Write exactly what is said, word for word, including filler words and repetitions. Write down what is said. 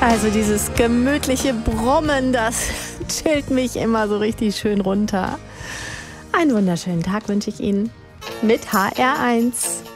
Also dieses gemütliche Brummen, das chillt mich immer so richtig schön runter. Einen wunderschönen Tag wünsche ich Ihnen mit H R eins.